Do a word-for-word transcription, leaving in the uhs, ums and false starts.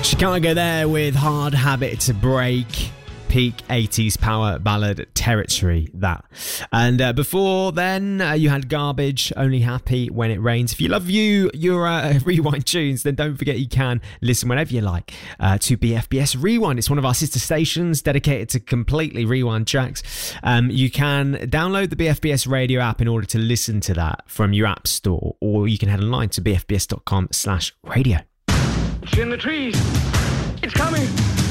Chicago there with Hard Habit to Break. Peak eighties power ballad territory, that. And uh, before then, uh, you had Garbage, Only Happy When It Rains. If you love you, your uh, Rewind tunes, then don't forget you can listen whenever you like uh, to B F B S Rewind. It's one of our sister stations dedicated to completely rewind tracks. Um, you can download the B F B S radio app in order to listen to that from your app store, or you can head online to b f b s dot com slash radio. It's in the trees. It's coming.